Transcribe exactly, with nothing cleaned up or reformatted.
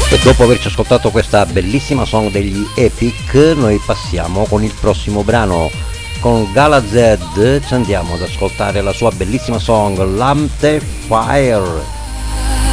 E dopo averci ascoltato questa bellissima song degli Epic, noi passiamo con il prossimo brano. Con Gala Z ci andiamo ad ascoltare la sua bellissima song Lamp the Fire.